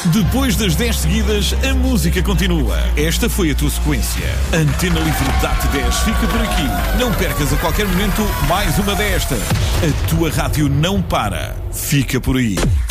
Depois das 10 seguidas, a música continua. Esta foi a tua sequência. Antena Livre DAT 10 fica por aqui. Não percas a qualquer momento mais uma destas. A tua rádio não para. Fica por aí.